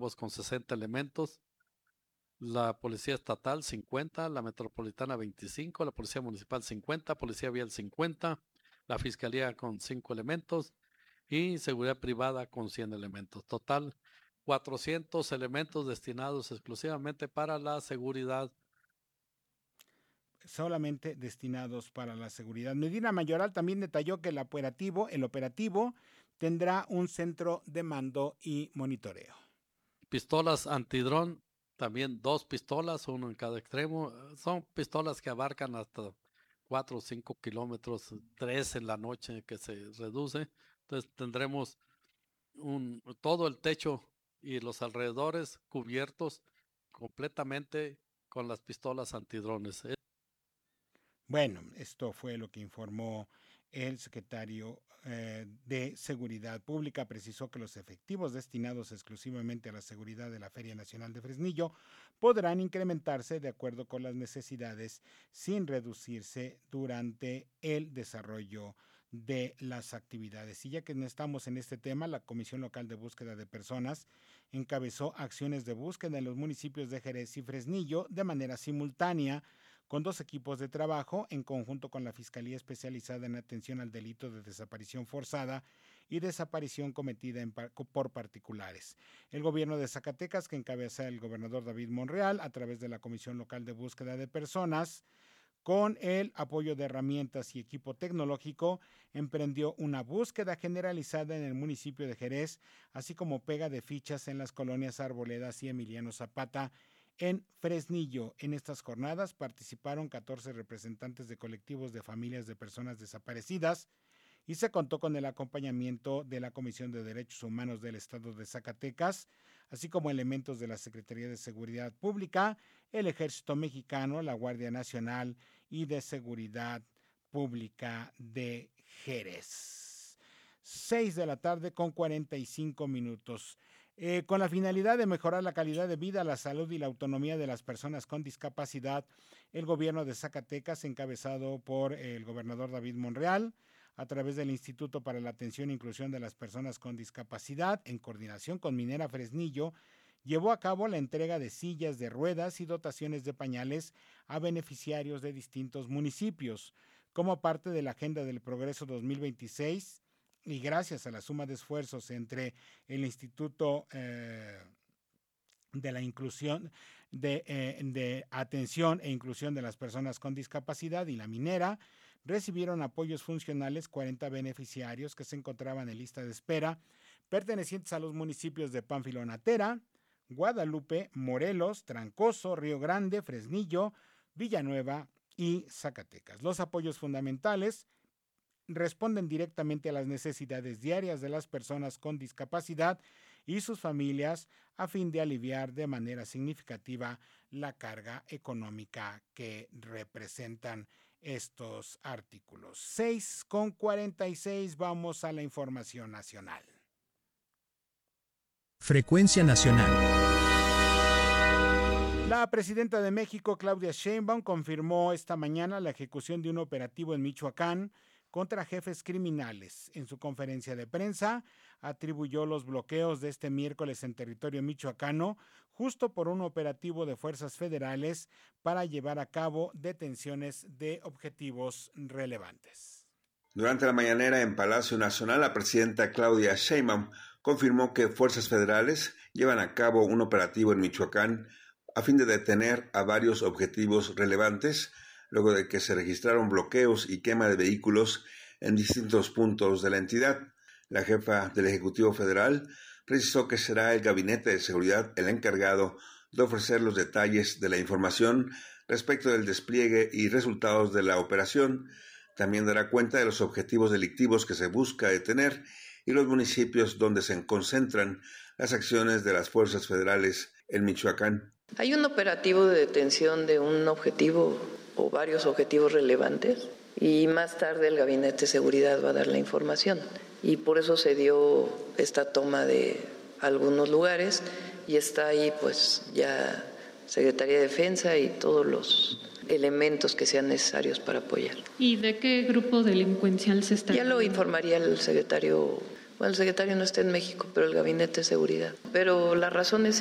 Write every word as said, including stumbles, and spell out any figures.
con sesenta elementos, la Policía Estatal cincuenta, la Metropolitana veinticinco, la Policía Municipal cincuenta, Policía Vial cincuenta, la Fiscalía con cinco elementos y Seguridad Privada con cien elementos. Total, cuatrocientos elementos destinados exclusivamente para la seguridad. Solamente destinados para la seguridad. Medina Mayoral también detalló que el operativo, el operativo tendrá un centro de mando y monitoreo. Pistolas antidrón, también dos pistolas, uno en cada extremo. Son pistolas que abarcan hasta cuatro o cinco kilómetros, tres en la noche que se reduce. Entonces tendremos un, todo el techo y los alrededores cubiertos completamente con las pistolas antidrones. Bueno, esto fue lo que informó el secretario eh, de Seguridad Pública. Precisó que los efectivos destinados exclusivamente a la seguridad de la Feria Nacional de Fresnillo podrán incrementarse de acuerdo con las necesidades sin reducirse durante el desarrollo de las actividades. Y ya que estamos en este tema, la Comisión Local de Búsqueda de Personas encabezó acciones de búsqueda en los municipios de Jerez y Fresnillo de manera simultánea, con dos equipos de trabajo en conjunto con la Fiscalía Especializada en Atención al Delito de Desaparición Forzada y Desaparición Cometida en par- por Particulares. El gobierno de Zacatecas, que encabeza el gobernador David Monreal, a través de la Comisión Local de Búsqueda de Personas, con el apoyo de herramientas y equipo tecnológico, emprendió una búsqueda generalizada en el municipio de Jerez, así como pega de fichas en las colonias Arboledas y Emiliano Zapata, en Fresnillo. En estas jornadas participaron catorce representantes de colectivos de familias de personas desaparecidas y se contó con el acompañamiento de la Comisión de Derechos Humanos del Estado de Zacatecas, así como elementos de la Secretaría de Seguridad Pública, el Ejército Mexicano, la Guardia Nacional y de Seguridad Pública de Jerez. Seis de la tarde con cuarenta y cinco minutos. Eh, con la finalidad de mejorar la calidad de vida, la salud y la autonomía de las personas con discapacidad, el gobierno de Zacatecas, encabezado por el gobernador David Monreal, a través del Instituto para la Atención e Inclusión de las Personas con Discapacidad, en coordinación con Minera Fresnillo, llevó a cabo la entrega de sillas de ruedas y dotaciones de pañales a beneficiarios de distintos municipios. Como parte de la Agenda del Progreso dos mil veintiséis, y gracias a la suma de esfuerzos entre el Instituto eh, de la Inclusión, de, eh, de Atención e Inclusión de las Personas con Discapacidad y la Minera, recibieron apoyos funcionales cuarenta beneficiarios que se encontraban en lista de espera, pertenecientes a los municipios de Pánfilo Natera, Guadalupe, Morelos, Trancoso, Río Grande, Fresnillo, Villanueva y Zacatecas. Los apoyos fundamentales responden directamente a las necesidades diarias de las personas con discapacidad y sus familias a fin de aliviar de manera significativa la carga económica que representan estos artículos. seis con cuarenta y seis, vamos a la información nacional. Frecuencia Nacional. La presidenta de México, Claudia Sheinbaum, confirmó esta mañana la ejecución de un operativo en Michoacán contra jefes criminales. En su conferencia de prensa, atribuyó los bloqueos de este miércoles en territorio michoacano justo por un operativo de fuerzas federales para llevar a cabo detenciones de objetivos relevantes. Durante la mañanera en Palacio Nacional, la presidenta Claudia Sheinbaum confirmó que fuerzas federales llevan a cabo un operativo en Michoacán a fin de detener a varios objetivos relevantes, luego de que se registraron bloqueos y quema de vehículos en distintos puntos de la entidad. La jefa del Ejecutivo Federal precisó que será el Gabinete de Seguridad el encargado de ofrecer los detalles de la información respecto del despliegue y resultados de la operación. También dará cuenta de los objetivos delictivos que se busca detener y los municipios donde se concentran las acciones de las fuerzas federales en Michoacán. Hay un operativo de detención de un objetivo o varios objetivos relevantes y más tarde el Gabinete de Seguridad va a dar la información y por eso se dio esta toma de algunos lugares y está ahí pues ya Secretaría de Defensa y todos los elementos que sean necesarios para apoyar. ¿Y de qué grupo delincuencial se está? Ya lo informaría el secretario Bueno, el secretario no está en México, pero el Gabinete de Seguridad. Pero la razón es